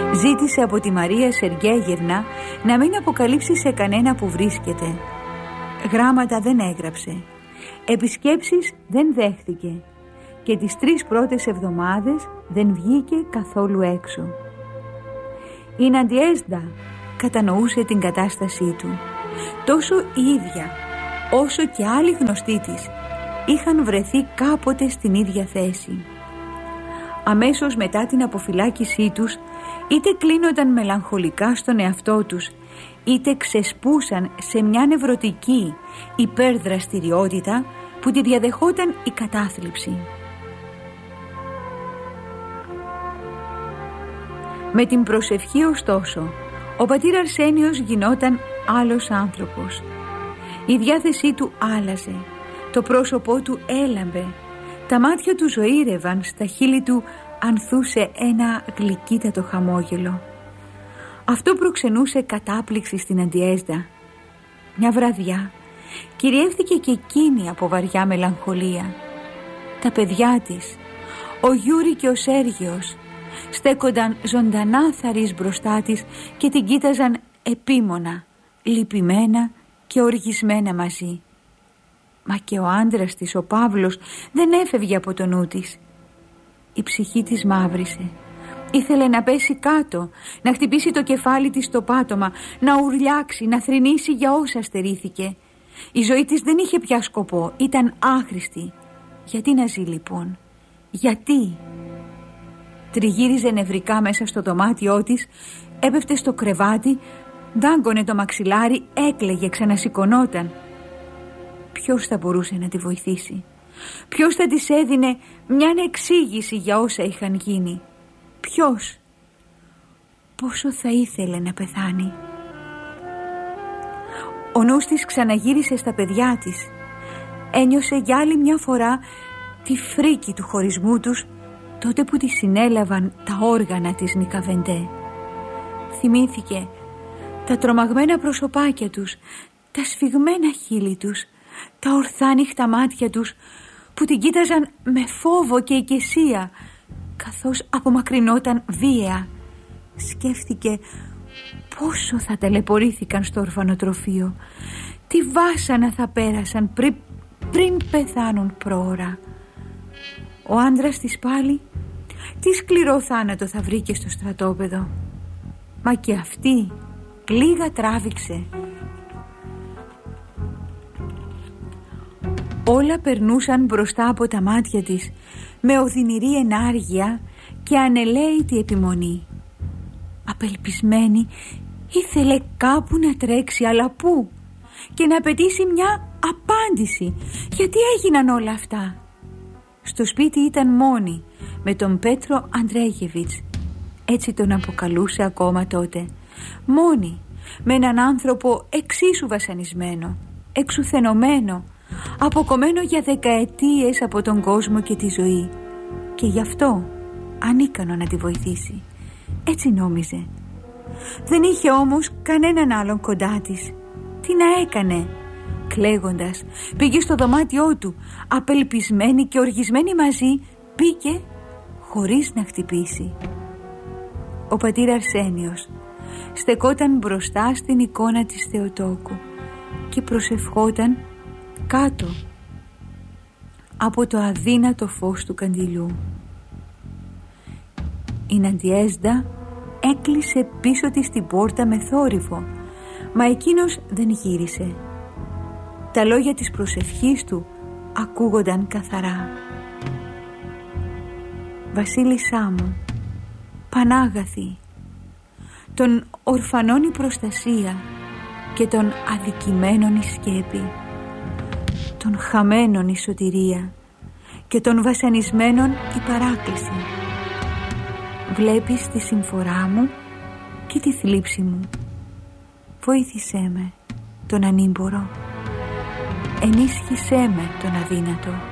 Ζήτησε από τη Μαρία Σεργέγευνα να μην αποκαλύψει σε κανένα που βρίσκεται. Γράμματα δεν έγραψε. Επισκέψεις δεν δέχτηκε. Και τις 3 πρώτες εβδομάδες δεν βγήκε καθόλου έξω. Η Ναντιέσδα κατανοούσε την κατάστασή του. Τόσο η ίδια όσο και άλλοι γνωστοί της είχαν βρεθεί κάποτε στην ίδια θέση. Αμέσως μετά την αποφυλάκησή τους, είτε κλείνονταν μελαγχολικά στον εαυτό τους, είτε ξεσπούσαν σε μια νευρωτική υπερδραστηριότητα που τη διαδεχόταν η κατάθλιψη. Με την προσευχή ωστόσο, ο πατήρ Αρσένιος γινόταν άλλος άνθρωπος. Η διάθεσή του άλλαζε, το πρόσωπό του έλαμπε, τα μάτια του ζωήρευαν, στα χείλη του ανθούσε ένα γλυκύτατο χαμόγελο. Αυτό προξενούσε κατάπληξη στην Αντιέσδα. Μια βραδιά κυριεύθηκε και εκείνη από βαριά μελαγχολία. Τα παιδιά της, ο Γιούρι και ο Σέργιος, στέκονταν ζωντανά θαρείς μπροστά της και την κοίταζαν επίμονα, λυπημένα και οργισμένα μαζί. Μα και ο άντρας της, ο Παύλος, δεν έφευγε από το νου της. Η ψυχή της μαύρισε. Ήθελε να πέσει κάτω, να χτυπήσει το κεφάλι της στο πάτωμα, να ουρλιάξει, να θρηνήσει για όσα στερήθηκε. Η ζωή της δεν είχε πια σκοπό, ήταν άχρηστη. Γιατί να ζει λοιπόν? Γιατί? Τριγύριζε νευρικά μέσα στο δωμάτιό της, έπεφτε στο κρεβάτι, δάγκωνε το μαξιλάρι, έκλαιγε, ξανασηκωνόταν. Ποιος θα μπορούσε να τη βοηθήσει? Ποιος θα της έδινε μια εξήγηση για όσα είχαν γίνει? Ποιος? Πόσο θα ήθελε να πεθάνει. Ο νους της ξαναγύρισε στα παιδιά της. Ένιωσε για άλλη μια φορά τη φρίκη του χωρισμού τους, τότε που τη συνέλαβαν τα όργανα της Νικαβεντέ. Θυμήθηκε τα τρομαγμένα προσωπάκια τους, τα σφιγμένα χείλη τους, τα ορθά νύχτα μάτια τους που την κοίταζαν με φόβο και οικεσία, καθώς απομακρυνόταν βία. Σκέφτηκε πόσο θα ταλαιπωρήθηκαν στο ορφανοτροφείο, τι βάσανα θα πέρασαν πριν πεθάνουν πρόωρα. Ο άντρας της πάλι, τι σκληρό θάνατο θα βρήκε στο στρατόπεδο. Μα και αυτή πλήγα τράβηξε. Όλα περνούσαν μπροστά από τα μάτια της με οδυνηρή ενάργεια και ανελαίητη επιμονή. Απελπισμένη ήθελε κάπου να τρέξει, αλλά πού? Και να απαιτήσει μια απάντηση. Γιατί έγιναν όλα αυτά? Στο σπίτι ήταν μόνη με τον Πέτρο Αντρέγεβιτς, έτσι τον αποκαλούσε ακόμα τότε. Μόνη με έναν άνθρωπο εξίσου βασανισμένο, εξουθενωμένο, αποκομμένο για δεκαετίες από τον κόσμο και τη ζωή, και γι' αυτό ανίκανο να τη βοηθήσει. Έτσι νόμιζε. Δεν είχε όμως κανέναν άλλον κοντά της. Τι να έκανε? Κλαίγοντας πήγε στο δωμάτιό του, απελπισμένη και οργισμένη μαζί, μπήκε χωρίς να χτυπήσει. Ο πατήρ Αρσένιος στεκόταν μπροστά στην εικόνα της Θεοτόκου και προσευχόταν κάτω από το αδύνατο φως του καντιλιού. Η Ναντιέσδα έκλεισε πίσω της την πόρτα με θόρυβο, μα εκείνος δεν γύρισε. Τα λόγια της προσευχής του ακούγονταν καθαρά. Βασίλισσά μου, Πανάγαθη, των ορφανών η προστασία και των αδικημένων η σκέπη, των χαμένων η σωτηρία και των βασανισμένων η παράκληση. Βλέπεις τη συμφορά μου και τη θλίψη μου. Βοήθησέ με, τον ανήμπορο. Ενίσχυσέ με, τον αδύνατο.